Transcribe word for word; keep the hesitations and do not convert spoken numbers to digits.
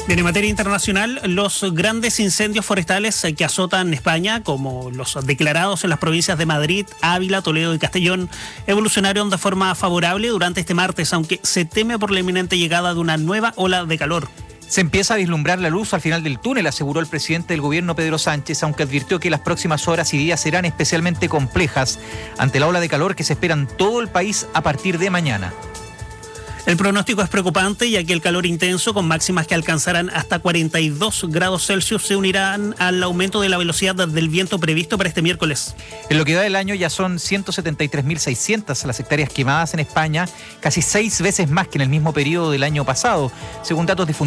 Bien, en materia internacional, los grandes incendios forestales que azotan España, como los declarados en las provincias de Madrid, Ávila, Toledo y Castellón, evolucionaron de forma favorable durante este martes, aunque se teme por la inminente llegada de una nueva ola de calor. Se empieza a vislumbrar la luz al final del túnel, aseguró el presidente del gobierno Pedro Sánchez, aunque advirtió que las próximas horas y días serán especialmente complejas ante la ola de calor que se espera en todo el país a partir de mañana. El pronóstico es preocupante, ya que el calor intenso, con máximas que alcanzarán hasta cuarenta y dos grados Celsius, se unirán al aumento de la velocidad del viento previsto para este miércoles. En lo que va del año ya son ciento setenta y tres mil seiscientas las hectáreas quemadas en España, casi seis veces más que en el mismo periodo del año pasado, según datos difundidos